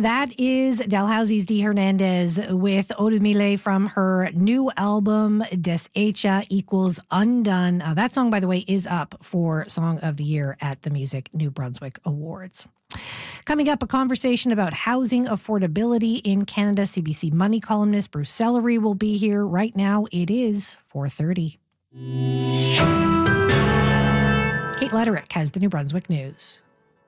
That is Dalhousie's Dee Hernandez with Odumile from her new album, Deshecha Equals Undone. That song, by the way, is up for Song of the Year at the Music New Brunswick Awards. Coming up, a conversation about housing affordability in Canada. CBC Money columnist Bruce Sellery will be here. Right now, it is 4:30. Kate Lederick has the New Brunswick News.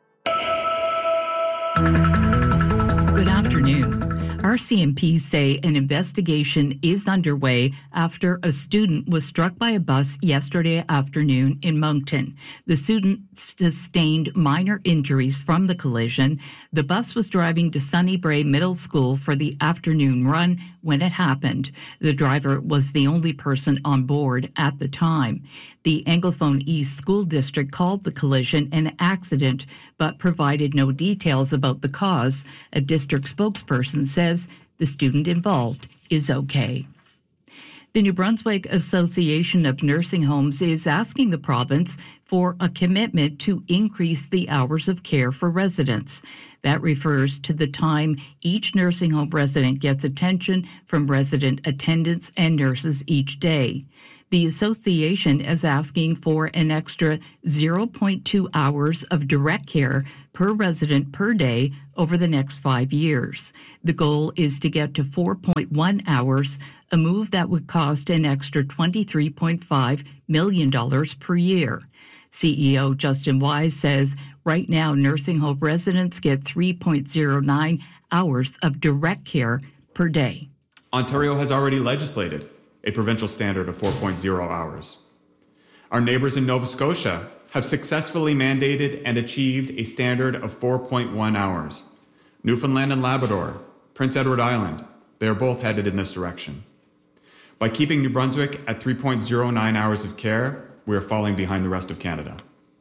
Good afternoon. RCMP say an investigation is underway after a student was struck by a bus yesterday afternoon in Moncton. The student sustained minor injuries from the collision. The bus was driving to Sunnybray Middle School for the afternoon run when it happened. The driver was the only person on board at the time. The Anglophone East School District called the collision an accident, but provided no details about the cause. A district spokesperson says the student involved is okay. The New Brunswick Association of Nursing Homes is asking the province for a commitment to increase the hours of care for residents. That refers to the time each nursing home resident gets attention from resident attendants and nurses each day. The association is asking for an extra 0.2 hours of direct care per resident per day over the next 5 years. The goal is to get to 4.1 hours, a move that would cost an extra $23.5 million per year. CEO Justin Wise says right now nursing home residents get 3.09 hours of direct care per day. Ontario has already legislated a provincial standard of 4.0 hours. Our neighbors in Nova Scotia have successfully mandated and achieved a standard of 4.1 hours. Newfoundland and Labrador, Prince Edward Island, they are both headed in this direction. By keeping New Brunswick at 3.09 hours of care, we are falling behind the rest of Canada.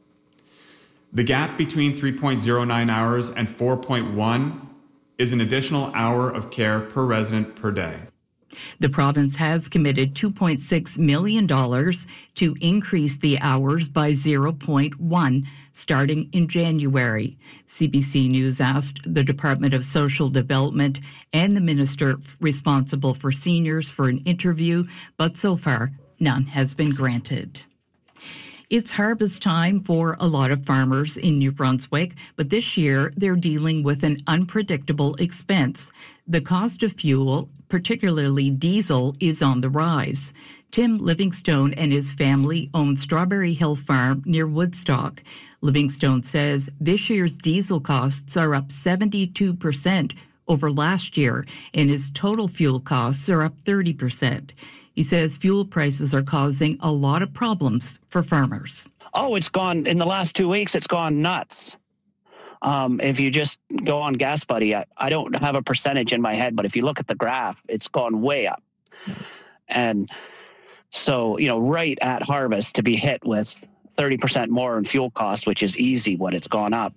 The gap between 3.09 hours and 4.1 is an additional hour of care per resident per day. The province has committed $2.6 million to increase the hours by 0.1 starting in January. CBC News asked the Department of Social Development and the minister responsible for seniors for an interview, but so far none has been granted. It's harvest time for a lot of farmers in New Brunswick, but this year they're dealing with an unpredictable expense. The cost of fuel, particularly diesel, is on the rise. Tim Livingstone and his family own Strawberry Hill Farm near Woodstock. Livingstone says this year's diesel costs are up 72% over last year, and his total fuel costs are up 30%. He says fuel prices are causing a lot of problems for farmers. Oh, it's gone, in the last 2 weeks, it's gone nuts. If you just go on Gas Buddy, I don't have a percentage in my head, but if you look at the graph, it's gone way up. And so, right at harvest to be hit with 30% more in fuel cost, which is easy when it's gone up,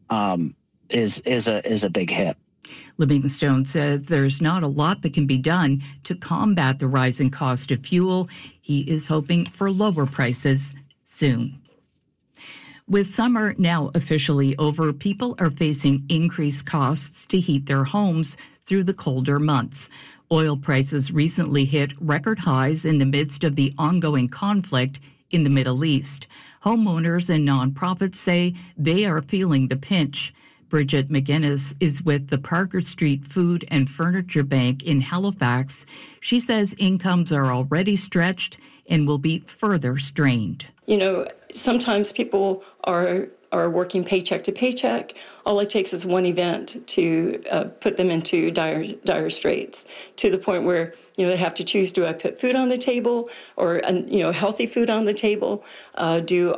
is a big hit. Livingstone says there's not a lot that can be done to combat the rising cost of fuel. He is hoping for lower prices soon. With summer now officially over, people are facing increased costs to heat their homes through the colder months. Oil prices recently hit record highs in the midst of the ongoing conflict in the Middle East. Homeowners and nonprofits say they are feeling the pinch. Bridget McGuinness is with the Parker Street Food and Furniture Bank in Halifax. She says incomes are already stretched and will be further strained. Sometimes people are working paycheck to paycheck. All it takes is one event to put them into dire straits, to the point where they have to choose: do I put food on the table, or healthy food on the table? Do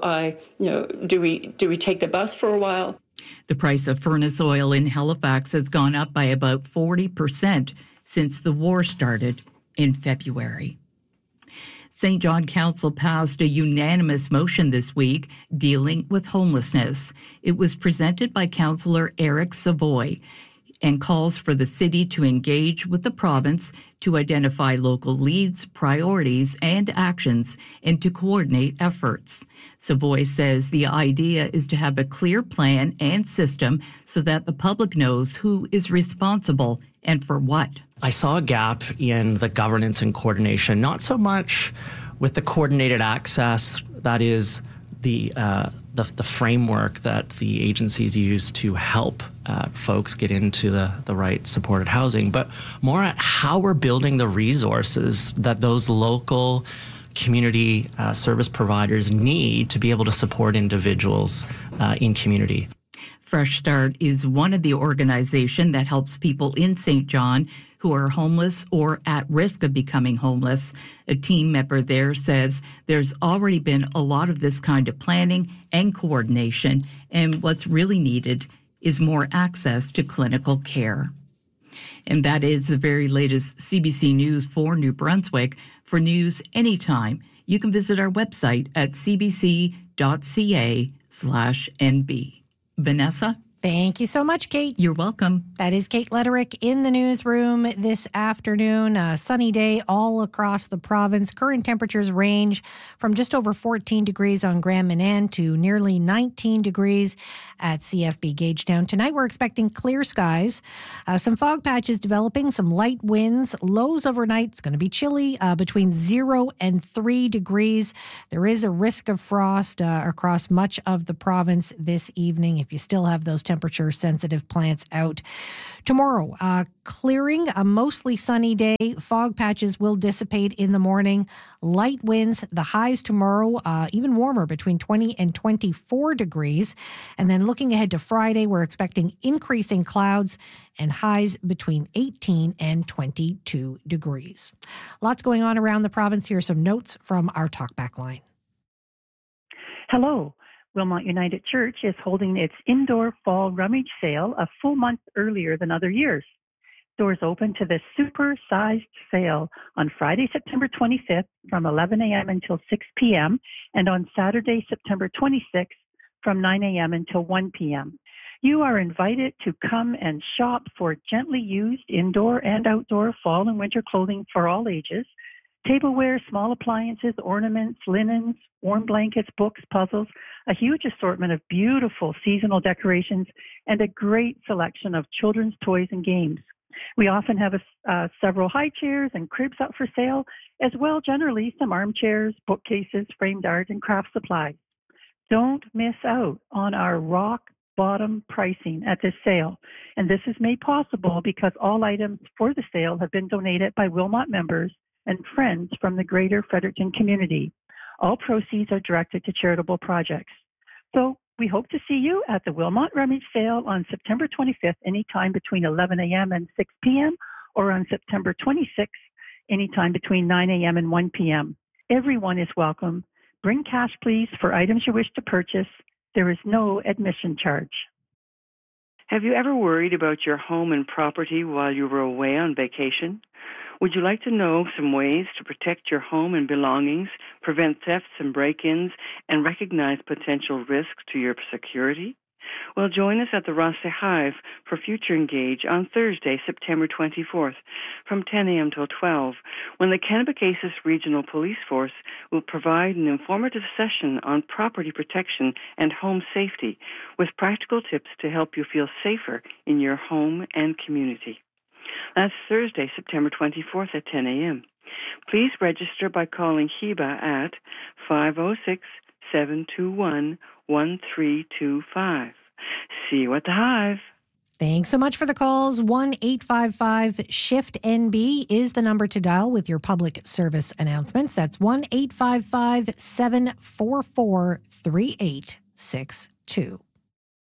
we take the bus for a while? The price of furnace oil in Halifax has gone up by about 40% since the war started in February. St. John Council passed a unanimous motion this week dealing with homelessness. It was presented by Councillor Eric Savoy. and calls for the city to engage with the province to identify local leads, priorities, and actions, and to coordinate efforts. Savoy says the idea is to have a clear plan and system so that the public knows who is responsible and for what. I saw a gap in the governance and coordination, not so much with the coordinated access, that is the framework that the agencies use to help folks get into the right supported housing, but more at how we're building the resources that those local community service providers need to be able to support individuals in community. Fresh Start is one of the organizations that helps people in St. John who are homeless or at risk of becoming homeless. A team member there says there's already been a lot of this kind of planning and coordination, and what's really needed is more access to clinical care. And that is the very latest CBC News for New Brunswick. For news anytime, you can visit our website at cbc.ca/NB. Vanessa? Thank you so much, Kate. You're welcome. That is Kate Lederick in the newsroom this afternoon. A sunny day all across the province. Current temperatures range from just over 14 degrees on Grand Manan to nearly 19 degrees at CFB Gagetown. Tonight we're expecting clear skies. Some fog patches developing, some light winds. Lows overnight. It's going to be chilly, between 0 and 3 degrees. There is a risk of frost across much of the province this evening if you still have those temperature-sensitive plants out. Tomorrow, clearing, a mostly sunny day. Fog patches will dissipate in the morning. Light winds, the highs tomorrow, even warmer, between 20 and 24 degrees. And then looking ahead to Friday, we're expecting increasing clouds and highs between 18 and 22 degrees. Lots going on around the province. Here are some notes from our talkback line. Hello. Wilmot United Church is holding its indoor fall rummage sale a full month earlier than other years. Doors open to this super-sized sale on Friday, September 25th from 11 a.m. until 6 p.m. and on Saturday, September 26th from 9 a.m. until 1 p.m. You are invited to come and shop for gently used indoor and outdoor fall and winter clothing for all ages, tableware, small appliances, ornaments, linens, warm blankets, books, puzzles, a huge assortment of beautiful seasonal decorations, and a great selection of children's toys and games. We often have several high chairs and cribs up for sale, as well generally some armchairs, bookcases, framed art, and craft supplies. Don't miss out on our rock bottom pricing at this sale. And this is made possible because all items for the sale have been donated by Wilmot members and friends from the greater Fredericton community. All proceeds are directed to charitable projects. So we hope to see you at the Wilmot Rummage Sale on September 25th, anytime between 11 a.m. and 6 p.m., or on September 26th, anytime between 9 a.m. and 1 p.m. Everyone is welcome. Bring cash, please, for items you wish to purchase. There is no admission charge. Have you ever worried about your home and property while you were away on vacation? Would you like to know some ways to protect your home and belongings, prevent thefts and break-ins, and recognize potential risks to your security? Well, join us at the Rothsay Hive for Future Engage on Thursday, September 24th from 10 a.m. till 12, when the Kennebecasis Regional Police Force will provide an informative session on property protection and home safety with practical tips to help you feel safer in your home and community. That's Thursday, September 24th at 10 a.m. Please register by calling HEBA at 506-721-1325. See you at the Hive. Thanks so much for the calls. 1-855-SHIFT-NB is the number to dial with your public service announcements. That's 1-855-744-3862.